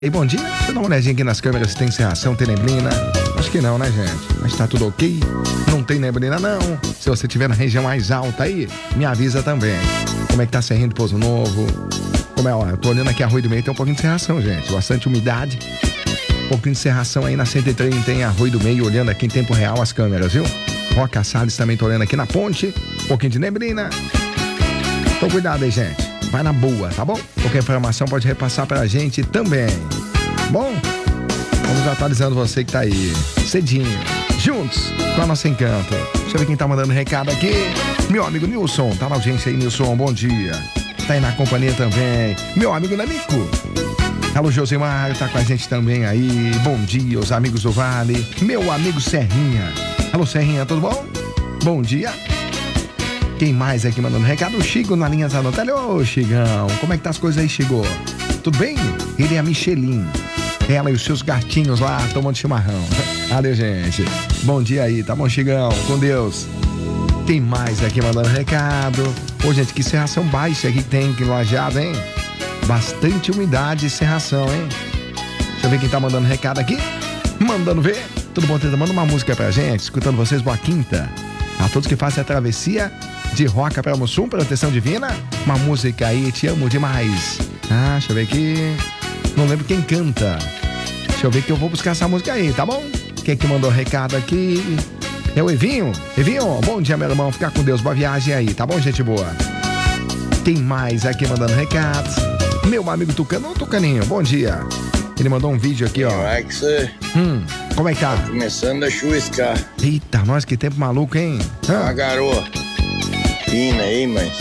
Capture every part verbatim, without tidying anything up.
E bom dia, deixa eu dar uma olhadinha aqui nas câmeras se tem cerração, tem neblina. Acho que não, né, gente? Mas tá tudo ok, não tem neblina não. Se você estiver na região mais alta aí, me avisa também. Como é que tá Serrinha de Pouso Novo? Como é, ó, eu tô olhando aqui Arroio do Meio, tem um pouquinho de cerração, gente. Bastante umidade. Um pouquinho de cerração aí na cento e três, tem Arroio do Meio, olhando aqui em tempo real as câmeras, viu? Roca Salles também tô olhando aqui na ponte. Um pouquinho de neblina. Então cuidado aí, gente. Vai na boa, tá bom? Qualquer informação pode repassar pra gente também. Bom, vamos atualizando você que tá aí cedinho, juntos com a nossa Encanto. Deixa eu ver quem tá mandando recado aqui. Meu amigo Nilson, tá na audiência aí, Nilson, bom dia. Tá aí na companhia também. Meu amigo Nanico. Alô, Josimar, tá com a gente também aí. Bom dia, os amigos do Vale. Meu amigo Serrinha. Alô, Serrinha, tudo bom? Bom dia. Quem mais aqui mandando recado? O Chico na linha da Natália. Ô, Chigão, como é que tá as coisas aí, Chico? Tudo bem? Ele é a Michelin. Ela e os seus gatinhos lá tomando chimarrão. Valeu, gente. Bom dia aí, tá bom, Chigão? Com Deus. Quem mais aqui mandando recado? Ô, gente, que serração baixa aqui tem aqui no Lajeado, hein? Bastante umidade e serração, hein? Deixa eu ver quem tá mandando recado aqui. Mandando ver. Tudo bom, Teta? Manda uma música pra gente. Escutando vocês, boa quinta. A todos que fazem a travessia de Roca para Mussum, proteção divina. Uma música aí, te amo demais. Ah, deixa eu ver aqui. Não lembro quem canta. Deixa eu ver que eu vou buscar essa música aí, tá bom? Quem é que mandou recado aqui? É o Evinho. Evinho, bom dia, meu irmão. Fica com Deus, boa viagem aí, tá bom, gente boa? Tem mais aqui mandando recados. Meu amigo Tucano, ô Tucaninho, bom dia. Ele mandou um vídeo aqui, ó. É que você... Hum, como é que tá? Tá começando a chuviscar. Eita, nós, que tempo maluco, hein? Ah. Uma garoa fina aí, mas...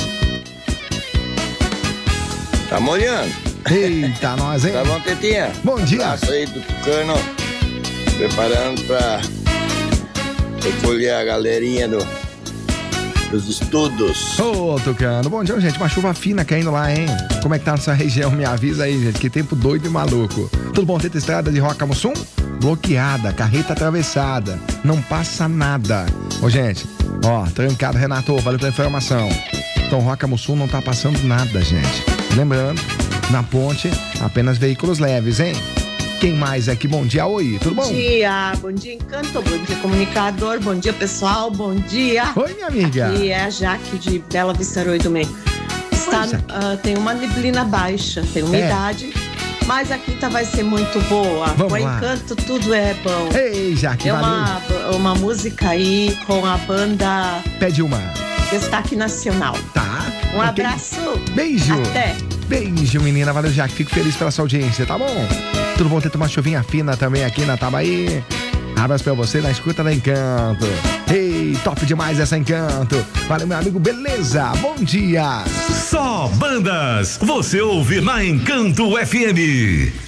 Tá molhando. Eita, nós, hein? Tá bom, Tetinha? Bom dia. Abraço aí do Tucano, preparando pra recolher a galerinha do, dos estudos. Ô, Tucano, bom dia, gente. Uma chuva fina caindo lá, hein? Como é que tá nessa região? Me avisa aí, gente. Que tempo doido e maluco. Tudo bom? Teta estrada de Roca Mussum? Bloqueada, carreta atravessada. Não passa nada. Ô, gente, ó, trancado, Renato, valeu pela informação. Então, Roca Mussum não tá passando nada, gente. Lembrando, na ponte, apenas veículos leves, hein? Quem mais aqui? Bom dia, oi, tudo bom? Bom dia, bom dia, Encanto, bom dia, comunicador, bom dia, pessoal, bom dia. Oi, minha amiga. Aqui é a Jaque de Bela Vista, Arroio do Meio. Está, uh, tem uma neblina baixa, tem umidade, é. Mas a quinta vai ser muito boa. Vamos com lá. Encanto tudo é bom. Ei, Jaque, é valeu. uma, uma música aí com a banda... Pede uma. Destaque Nacional. Tá. Um okay. abraço. Beijo. Até. Beijo, menina. Valeu, Jaque. Fico feliz pela sua audiência, tá bom? Tudo bom? Tem uma chuvinha fina também aqui na Tabaí. Abraço pra você na escuta da Encanto. Ei, top demais essa Encanto. Valeu, meu amigo. Beleza. Bom dia. Só bandas. Você ouve na Encanto F M.